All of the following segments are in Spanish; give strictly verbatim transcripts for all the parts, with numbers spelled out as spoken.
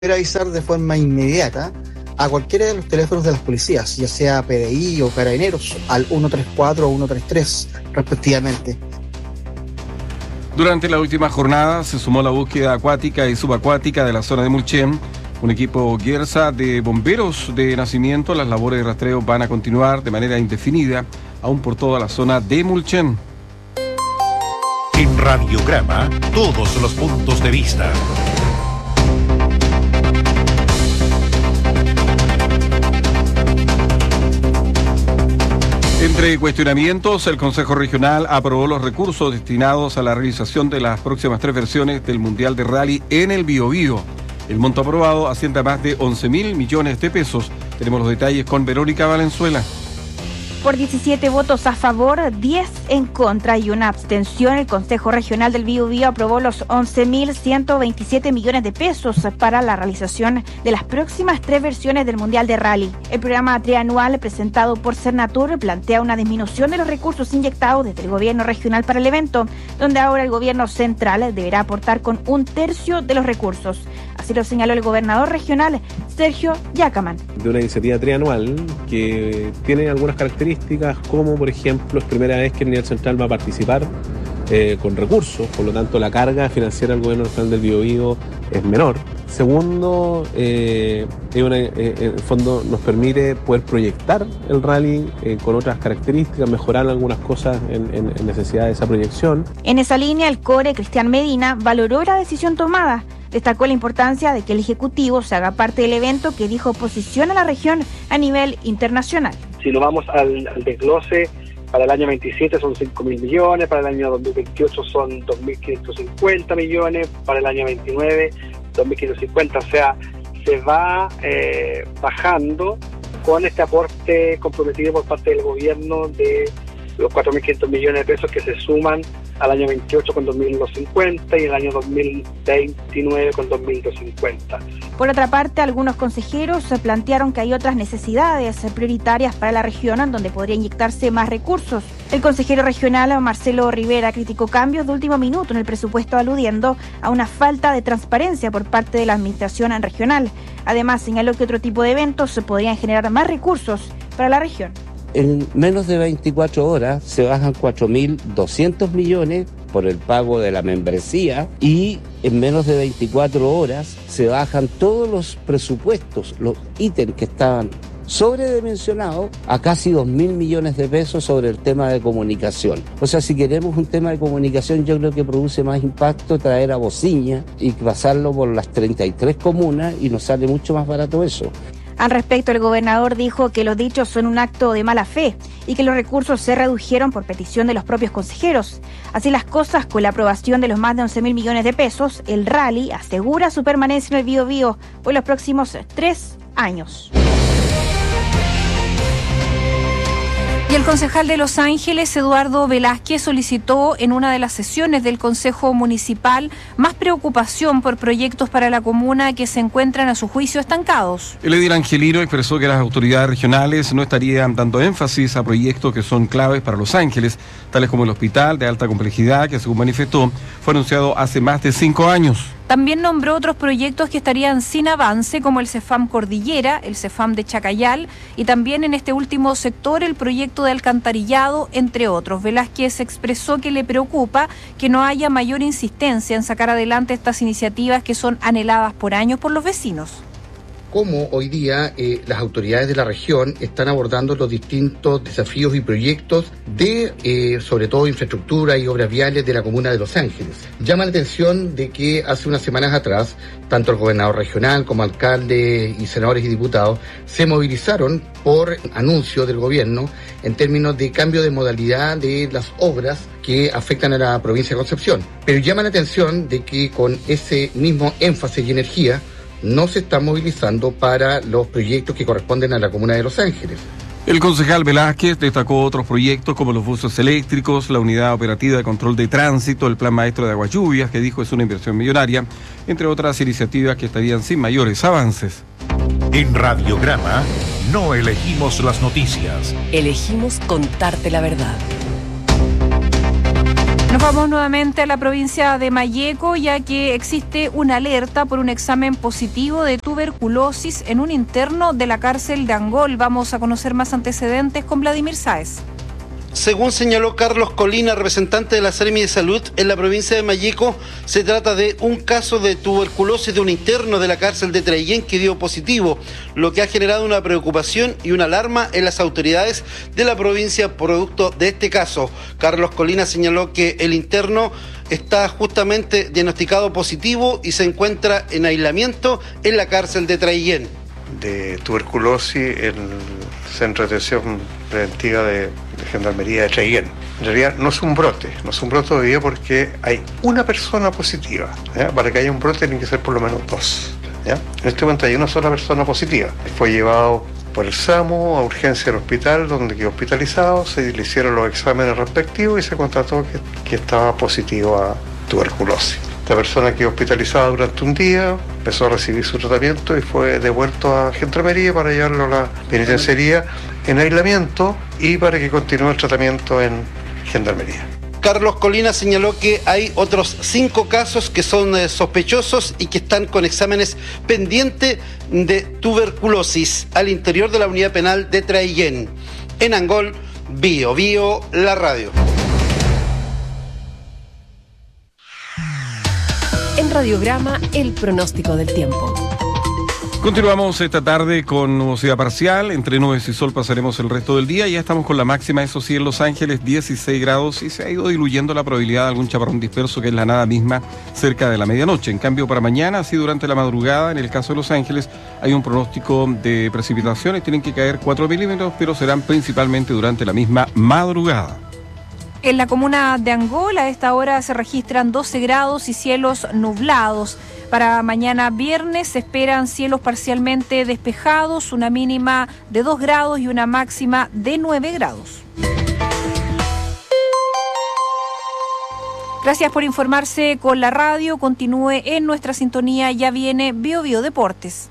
avisar de forma inmediata a cualquiera de los teléfonos de las policías, ya sea P D I o Carabineros, al ciento treinta y cuatro o ciento treinta y tres respectivamente. Durante la última jornada se sumó la búsqueda acuática y subacuática de la zona de Mulchen. Un equipo Guerza de bomberos de nacimiento. Las labores de rastreo van a continuar de manera indefinida, aún por toda la zona de Mulchen. En Radiograma, todos los puntos de vista. Entre cuestionamientos, el Consejo Regional aprobó los recursos destinados a la realización de las próximas tres versiones del Mundial de Rally en el Biobío. El monto aprobado asciende a más de once mil millones de pesos. Tenemos los detalles con Verónica Valenzuela. Por diecisiete votos a favor, diez en contra y una abstención, el Consejo Regional del Biobío aprobó los once mil ciento veintisiete millones de pesos para la realización de las próximas tres versiones del Mundial de Rally. El programa trianual presentado por Cernatur plantea una disminución de los recursos inyectados desde el gobierno regional para el evento, donde ahora el gobierno central deberá aportar con un tercio de los recursos. Así lo señaló el gobernador regional, Sergio Yacamán. De una iniciativa trianual que tiene algunas características, como por ejemplo es primera vez que el nivel central va a participar eh, con recursos, por lo tanto la carga financiera del gobierno regional del Biobío es menor. Segundo, eh, es una, eh, en el fondo nos permite poder proyectar el rally eh, con otras características, mejorar algunas cosas en, en, en necesidad de esa proyección. En esa línea, el core Cristian Medina valoró la decisión tomada. Destacó la importancia de que el Ejecutivo se haga parte del evento que dijo posiciona a la región a nivel internacional. Si nos vamos al, al desglose, para el año veintisiete son cinco mil millones, para el año dos mil veintiocho son dos mil quinientos cincuenta millones, para el año veintinueve dos mil quinientos cincuenta, o sea, se va eh, bajando con este aporte comprometido por parte del gobierno de los cuatro mil quinientos millones de pesos que se suman al año veintiocho con dos mil doscientos cincuenta y el año dos mil veintinueve con dos mil doscientos cincuenta. Por otra parte, algunos consejeros plantearon que hay otras necesidades prioritarias para la región donde podría inyectarse más recursos. El consejero regional Marcelo Rivera criticó cambios de último minuto en el presupuesto, aludiendo a una falta de transparencia por parte de la administración regional. Además, señaló que otro tipo de eventos se podrían generar más recursos para la región. En menos de veinticuatro horas se bajan cuatro mil doscientos millones por el pago de la membresía y en menos de veinticuatro horas se bajan todos los presupuestos, los ítems que estaban sobredimensionados a casi dos mil millones de pesos sobre el tema de comunicación. O sea, si queremos un tema de comunicación, yo creo que produce más impacto traer a Bociña y pasarlo por las treinta y tres comunas y nos sale mucho más barato eso. Al respecto, el gobernador dijo que los dichos son un acto de mala fe y que los recursos se redujeron por petición de los propios consejeros. Así las cosas, con la aprobación de los más de once mil millones de pesos, el rally asegura su permanencia en el Biobío por los próximos tres años. Y el concejal de Los Ángeles, Eduardo Velázquez, solicitó en una de las sesiones del Consejo Municipal más preocupación por proyectos para la comuna que se encuentran a su juicio estancados. El edil angelino expresó que las autoridades regionales no estarían dando énfasis a proyectos que son claves para Los Ángeles, tales como el hospital de alta complejidad que, según manifestó, fue anunciado hace más de cinco años. También nombró otros proyectos que estarían sin avance, como el CEFAM Cordillera, el CEFAM de Chacayal y también en este último sector el proyecto de alcantarillado, entre otros. Velázquez expresó que le preocupa que no haya mayor insistencia en sacar adelante estas iniciativas que son anheladas por años por los vecinos. Cómo hoy día eh, las autoridades de la región están abordando los distintos desafíos y proyectos de, eh, sobre todo, infraestructura y obras viales de la comuna de Los Ángeles. Llama la atención de que hace unas semanas atrás, tanto el gobernador regional como alcaldes y senadores y diputados se movilizaron por anuncio del gobierno en términos de cambio de modalidad de las obras que afectan a la provincia de Concepción. Pero llama la atención de que con ese mismo énfasis y energía no se está movilizando para los proyectos que corresponden a la comuna de Los Ángeles. El concejal Velázquez destacó otros proyectos como los buses eléctricos, la unidad operativa de control de tránsito, el plan maestro de aguas lluvias, que dijo es una inversión millonaria, entre otras iniciativas que estarían sin mayores avances. En Radiograma no elegimos las noticias. Elegimos contarte la verdad. Nos Nos vamos nuevamente a la provincia de Malleco, ya que existe una alerta por un examen positivo de tuberculosis en un interno de la cárcel de Angol. Vamos a conocer más antecedentes con Vladimir Sáez. Según señaló Carlos Colina, representante de la Seremi de Salud en la provincia de Malleco, se trata de un caso de tuberculosis de un interno de la cárcel de Traillén que dio positivo, lo que ha generado una preocupación y una alarma en las autoridades de la provincia producto de este caso. Carlos Colina señaló que el interno está justamente diagnosticado positivo y se encuentra en aislamiento en la cárcel de Traillén. De tuberculosis en el Centro de Atención Preventiva de, de Gendarmería de Traillén. En realidad no es un brote, no es un brote todavía porque hay una persona positiva. ¿Ya? Para que haya un brote tienen que ser por lo menos dos. ¿Ya? En este momento hay una sola persona positiva. Fue llevado por el SAMU a urgencia del hospital, donde quedó hospitalizado, se le hicieron los exámenes respectivos y se constató que, que estaba positivo a tuberculosis. Esta persona quedó hospitalizada durante un día, empezó a recibir su tratamiento y fue devuelto a Gendarmería para llevarlo a la penitenciaría en aislamiento y para que continúe el tratamiento en Gendarmería. Carlos Colina señaló que hay otros cinco casos que son eh, sospechosos y que están con exámenes pendientes de tuberculosis al interior de la unidad penal de Traillén. En Angol, Bio Bio, la radio. En Radiograma, el pronóstico del tiempo. Continuamos esta tarde con nubosidad parcial, entre nubes y sol pasaremos el resto del día. Ya estamos con la máxima, eso sí, en Los Ángeles, dieciséis grados, y se ha ido diluyendo la probabilidad de algún chaparrón disperso, que es la nada misma, cerca de la medianoche. En cambio, para mañana, así durante la madrugada, en el caso de Los Ángeles, hay un pronóstico de precipitaciones, tienen que caer cuatro milímetros, pero serán principalmente durante la misma madrugada. En la comuna de Angol, a esta hora se registran doce grados y cielos nublados. Para mañana viernes se esperan cielos parcialmente despejados, una mínima de dos grados y una máxima de nueve grados. Gracias por informarse con la radio. Continúe en nuestra sintonía. Ya viene Bio Bio Deportes.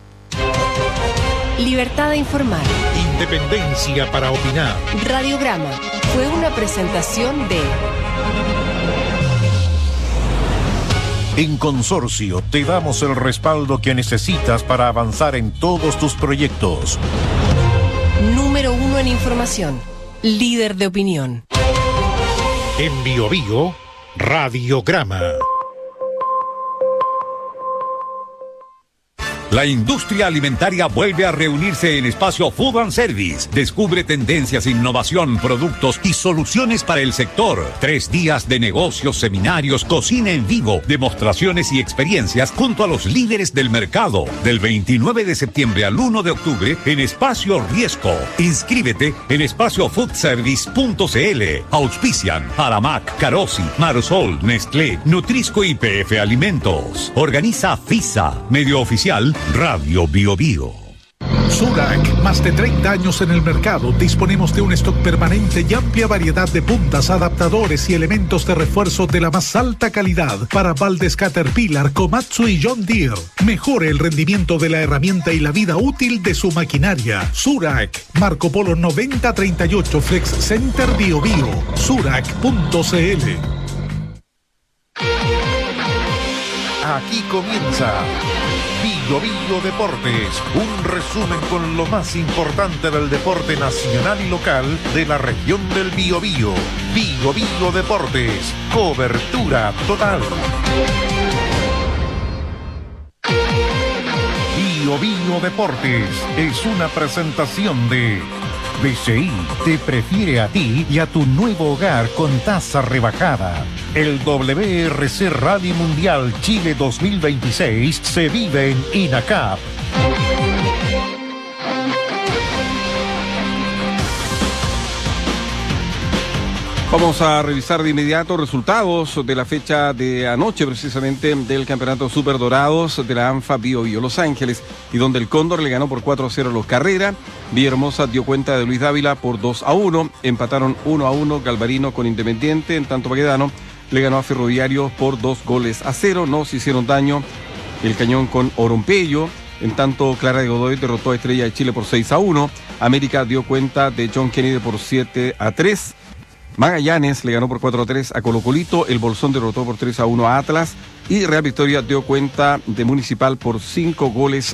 Libertad de informar. Independencia para opinar. Radiograma fue una presentación de... En Consorcio te damos el respaldo que necesitas para avanzar en todos tus proyectos. Número uno en información. Líder de opinión. En Bio Bio, Radiograma. La industria alimentaria vuelve a reunirse en Espacio Food and Service. Descubre tendencias, innovación, productos y soluciones para el sector. Tres días de negocios, seminarios, cocina en vivo, demostraciones y experiencias junto a los líderes del mercado. Del veintinueve de septiembre al uno de octubre en Espacio Riesco. Inscríbete en espacio food service punto c l. Auspician Aramac, Carosi, Marsol, Nestlé, Nutrisco y P F Alimentos. Organiza FISA, medio oficial Radio Bio Bio. Surac, más de treinta años en el mercado. Disponemos de un stock permanente y amplia variedad de puntas, adaptadores y elementos de refuerzo de la más alta calidad para baldes Caterpillar, Komatsu y John Deere. Mejore el rendimiento de la herramienta y la vida útil de su maquinaria. Surac, Marco Polo noventa treinta y ocho, Flex Center Bio Bio, surac punto c l. Aquí comienza Bio Bio Deportes, un resumen con lo más importante del deporte nacional y local de la región del Biobío. Bio Bio Deportes, cobertura total. Bio Bio Deportes es una presentación de B C I te prefiere a ti y a tu nuevo hogar con tasa rebajada. El W R C Rally Mundial Chile dos mil veintiséis se vive en INACAP. Vamos a revisar de inmediato resultados de la fecha de anoche, precisamente del Campeonato Super Dorados de la ANFA Bio Bio Los Ángeles, y donde el Cóndor le ganó por cuatro a cero a los Carrera. Villahermosa dio cuenta de Luis Dávila por dos a uno, empataron uno a uno Galvarino con Independiente, en tanto Baquedano le ganó a Ferroviario por dos goles a cero, no se hicieron daño el Cañón con Orompello, en tanto Clara de Godoy derrotó a Estrella de Chile por seis a uno, América dio cuenta de John Kennedy por siete a tres, Magallanes le ganó por cuatro a tres a Colo Colito, el Bolsón derrotó por tres a uno a Atlas y Real Victoria dio cuenta de Municipal por cinco goles